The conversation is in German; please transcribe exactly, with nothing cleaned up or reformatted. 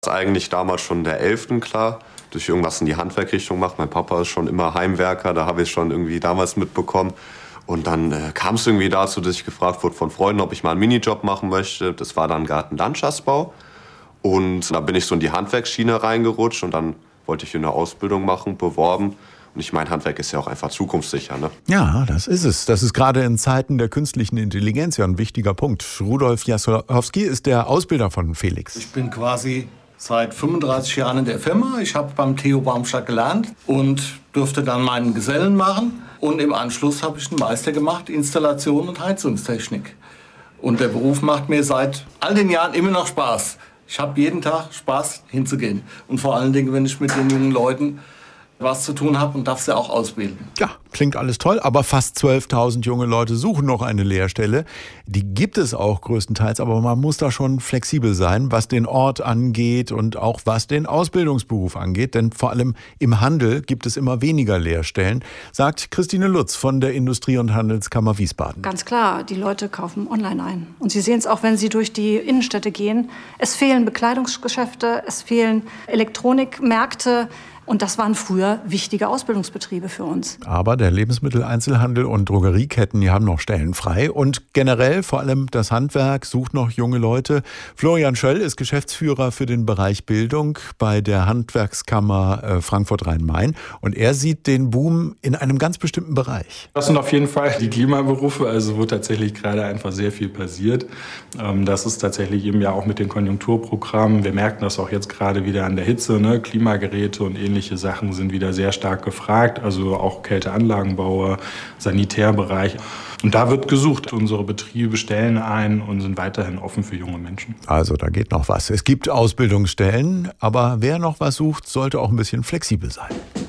Eigentlich damals schon in der elften klar, durch irgendwas in die Handwerkrichtung macht. Mein Papa ist schon immer Heimwerker, da habe ich schon irgendwie damals mitbekommen. Und dann äh, kam es irgendwie dazu, dass ich gefragt wurde von Freunden, ob ich mal einen Minijob machen möchte. Das war dann Gartenlandschaftsbau. Und da bin ich so in die Handwerksschiene reingerutscht und dann wollte ich eine Ausbildung machen, beworben. Und ich meine, Handwerk ist ja auch einfach zukunftssicher, ne? Ja, das ist es. Das ist gerade in Zeiten der künstlichen Intelligenz ja ein wichtiger Punkt. Rudolf Jasolowski ist der Ausbilder von Felix. Ich bin quasi seit fünfunddreißig Jahren in der Firma. Ich habe beim T U Barmstadt gelernt und durfte dann meinen Gesellen machen. Und im Anschluss habe ich einen Meister gemacht, Installation und Heizungstechnik. Und der Beruf macht mir seit all den Jahren immer noch Spaß. Ich habe jeden Tag Spaß hinzugehen. Und vor allen Dingen, wenn ich mit den jungen Leuten was zu tun habe und darf sie auch ausbilden. Ja, klingt alles toll, aber fast zwölftausend junge Leute suchen noch eine Lehrstelle. Die gibt es auch größtenteils, aber man muss da schon flexibel sein, was den Ort angeht und auch was den Ausbildungsberuf angeht. Denn vor allem im Handel gibt es immer weniger Lehrstellen, sagt Christine Lutz von der Industrie- und Handelskammer Wiesbaden. Ganz klar, die Leute kaufen online ein. Und Sie sehen es auch, wenn Sie durch die Innenstädte gehen. Es fehlen Bekleidungsgeschäfte, es fehlen Elektronikmärkte. Und das waren früher wichtige Ausbildungsbetriebe für uns. Aber der Lebensmitteleinzelhandel und Drogerieketten, die haben noch Stellen frei. Und generell, vor allem das Handwerk, sucht noch junge Leute. Florian Schöll ist Geschäftsführer für den Bereich Bildung bei der Handwerkskammer Frankfurt-Rhein-Main. Und er sieht den Boom in einem ganz bestimmten Bereich. Das sind auf jeden Fall die Klimaberufe, also wo tatsächlich gerade einfach sehr viel passiert. Das ist tatsächlich eben ja auch mit den Konjunkturprogrammen. Wir merken das auch jetzt gerade wieder an der Hitze, ne? Klimageräte und ähnliches. Ähnliche Sachen sind wieder sehr stark gefragt, also auch Kälteanlagenbauer, Sanitärbereich. Und da wird gesucht. Unsere Betriebe stellen ein und sind weiterhin offen für junge Menschen. Also da geht noch was. Es gibt Ausbildungsstellen, aber wer noch was sucht, sollte auch ein bisschen flexibel sein.